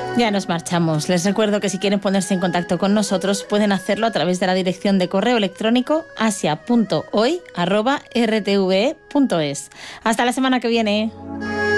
Ya nos marchamos. Les recuerdo que si quieren ponerse en contacto con nosotros pueden hacerlo a través de la dirección de correo electrónico asia.hoy@rtve.es. Hasta la semana que viene.